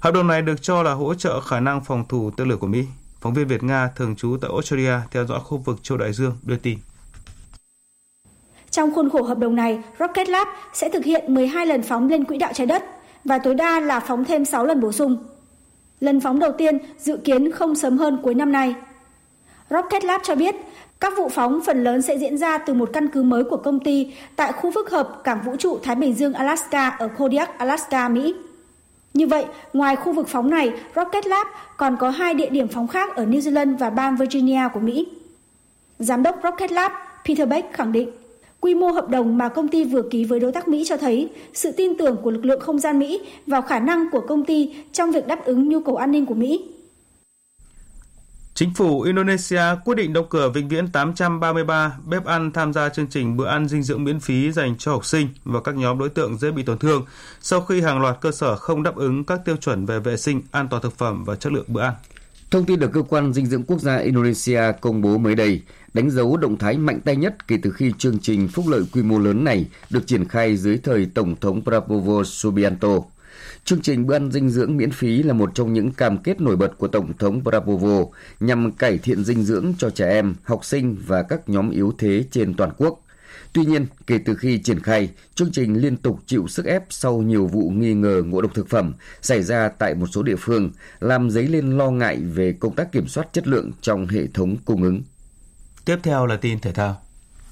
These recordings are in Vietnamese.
Hợp đồng này được cho là hỗ trợ khả năng phòng thủ tên lửa của Mỹ. Phóng viên Việt-Nga thường trú tại Australia theo dõi khu vực châu Đại Dương đưa tin. Trong khuôn khổ hợp đồng này, Rocket Lab sẽ thực hiện 12 lần phóng lên quỹ đạo trái đất và tối đa là phóng thêm 6 lần bổ sung. Lần phóng đầu tiên dự kiến không sớm hơn cuối năm nay. Rocket Lab cho biết, các vụ phóng phần lớn sẽ diễn ra từ một căn cứ mới của công ty tại khu phức hợp cảng vũ trụ Thái Bình Dương Alaska ở Kodiak, Alaska, Mỹ. Như vậy, ngoài khu vực phóng này, Rocket Lab còn có 2 địa điểm phóng khác ở New Zealand và bang Virginia của Mỹ. Giám đốc Rocket Lab Peter Beck khẳng định, quy mô hợp đồng mà công ty vừa ký với đối tác Mỹ cho thấy sự tin tưởng của lực lượng không gian Mỹ vào khả năng của công ty trong việc đáp ứng nhu cầu an ninh của Mỹ. Chính phủ Indonesia quyết định đóng cửa vĩnh viễn 833 bếp ăn tham gia chương trình bữa ăn dinh dưỡng miễn phí dành cho học sinh và các nhóm đối tượng dễ bị tổn thương sau khi hàng loạt cơ sở không đáp ứng các tiêu chuẩn về vệ sinh, an toàn thực phẩm và chất lượng bữa ăn. Thông tin được Cơ quan Dinh dưỡng Quốc gia Indonesia công bố mới đây đánh dấu động thái mạnh tay nhất kể từ khi chương trình phúc lợi quy mô lớn này được triển khai dưới thời Tổng thống Prabowo Subianto. Chương trình bữa ăn dinh dưỡng miễn phí là một trong những cam kết nổi bật của Tổng thống Prabowo nhằm cải thiện dinh dưỡng cho trẻ em, học sinh và các nhóm yếu thế trên toàn quốc. Tuy nhiên, kể từ khi triển khai, chương trình liên tục chịu sức ép sau nhiều vụ nghi ngờ ngộ độc thực phẩm xảy ra tại một số địa phương, làm dấy lên lo ngại về công tác kiểm soát chất lượng trong hệ thống cung ứng. Tiếp theo là tin thể thao.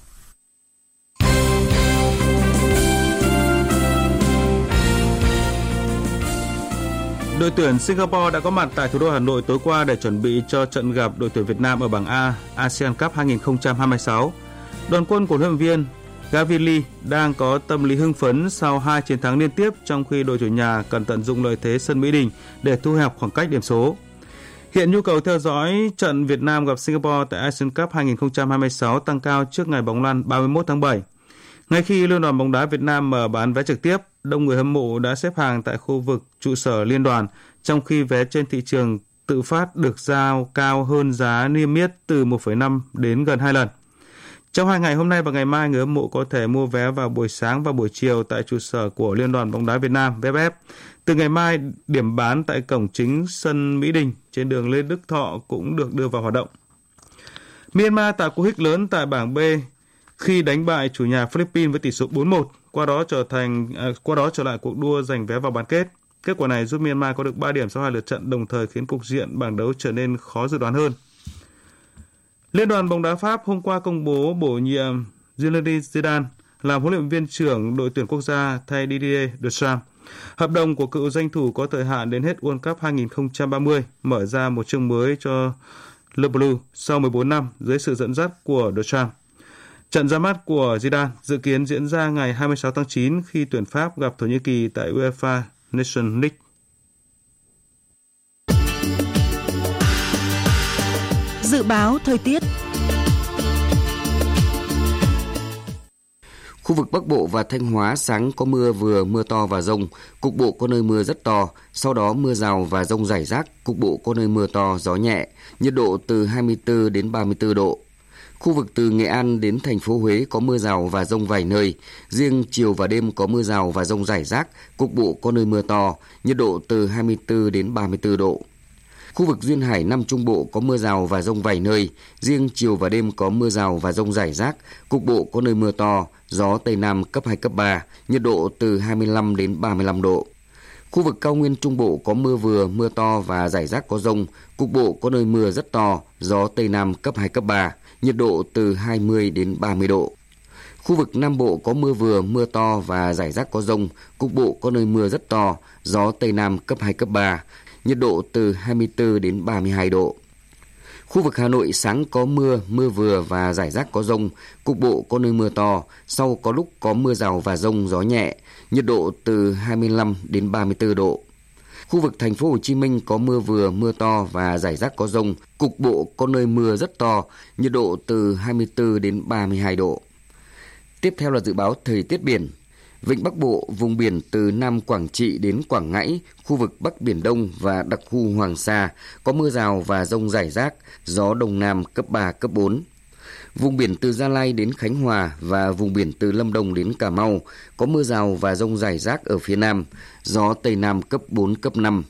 Đội tuyển Singapore đã có mặt tại thủ đô Hà Nội tối qua để chuẩn bị cho trận gặp đội tuyển Việt Nam ở bảng A ASEAN Cup 2026. Đoàn quân của huấn luyện viên Gavin Lee đang có tâm lý hưng phấn sau 2 chiến thắng liên tiếp, trong khi đội chủ nhà cần tận dụng lợi thế sân Mỹ Đình để thu hẹp khoảng cách điểm số. Hiện nhu cầu theo dõi trận Việt Nam gặp Singapore tại ASEAN Cup 2026 tăng cao trước ngày bóng lăn 31 tháng 7. Ngay khi Liên đoàn bóng đá Việt Nam mở bán vé trực tiếp, đông người hâm mộ đã xếp hàng tại khu vực trụ sở liên đoàn, trong khi vé trên thị trường tự phát được giao cao hơn giá niêm yết từ 1,5 đến gần 2 lần. Trong 2 ngày hôm nay và ngày mai, người hâm mộ có thể mua vé vào buổi sáng và buổi chiều tại trụ sở của Liên đoàn bóng đá Việt Nam VFF. Từ ngày mai, điểm bán tại cổng chính sân Mỹ Đình trên đường Lê Đức Thọ cũng được đưa vào hoạt động. Myanmar tạo cú hích lớn tại bảng B khi đánh bại chủ nhà Philippines với tỷ số 4-1, qua đó trở lại cuộc đua giành vé vào bán kết. Kết quả này giúp Myanmar có được 3 điểm sau 2 lượt trận, đồng thời khiến cục diện bảng đấu trở nên khó dự đoán hơn. Liên đoàn bóng đá Pháp hôm qua công bố bổ nhiệm Zinedine Zidane làm huấn luyện viên trưởng đội tuyển quốc gia thay Didier Deschamps. Hợp đồng của cựu danh thủ có thời hạn đến hết World Cup 2030, mở ra một chương mới cho Le Bleu sau 14 năm dưới sự dẫn dắt của Deschamps. Trận ra mắt của Zidane dự kiến diễn ra ngày 26 tháng 9 khi tuyển Pháp gặp Thổ Nhĩ Kỳ tại UEFA Nations League. Dự báo thời tiết. Khu vực Bắc Bộ và Thanh Hóa sáng có mưa vừa, mưa to và dông, cục bộ có nơi mưa rất to, sau đó mưa rào và dông rải rác, cục bộ có nơi mưa to, gió nhẹ, nhiệt độ từ 24 đến 34 độ. Khu vực từ Nghệ An đến thành phố Huế có mưa rào và dông vài nơi, riêng chiều và đêm có mưa rào và dông rải rác, cục bộ có nơi mưa to, nhiệt độ từ 24 đến 34 độ. Khu vực Duyên Hải Nam Trung Bộ có mưa rào và dông vài nơi, riêng chiều và đêm có mưa rào và dông rải rác, cục bộ có nơi mưa to, gió Tây Nam cấp 2, cấp 3, nhiệt độ từ 25 đến 35 độ. Khu vực Cao Nguyên Trung Bộ có mưa vừa, mưa to và rải rác có dông, cục bộ có nơi mưa rất to, gió Tây Nam cấp 2, cấp 3, nhiệt độ từ 20 đến 30 độ. Khu vực Nam Bộ có mưa vừa, mưa to và rải rác có dông, cục bộ có nơi mưa rất to, gió Tây Nam cấp 2, cấp 3, nhiệt độ từ 24 đến 32 độ. Khu vực Hà Nội sáng có mưa, mưa vừa và rải rác có dông, cục bộ có nơi mưa to, sau có lúc có mưa rào và dông, gió nhẹ, nhiệt độ từ 25 đến 34 độ. Khu vực Thành phố Hồ Chí Minh có mưa vừa, mưa to và rải rác có dông, cục bộ có nơi mưa rất to, nhiệt độ từ 24 đến 32 độ. Tiếp theo là dự báo thời tiết biển. Vịnh Bắc Bộ, vùng biển từ Nam Quảng Trị đến Quảng Ngãi, khu vực Bắc Biển Đông và đặc khu Hoàng Sa có mưa rào và dông rải rác, gió Đông Nam cấp 3, cấp 4. Vùng biển từ Gia Lai đến Khánh Hòa và vùng biển từ Lâm Đồng đến Cà Mau có mưa rào và dông rải rác ở phía Nam, gió Tây Nam cấp 4, cấp 5,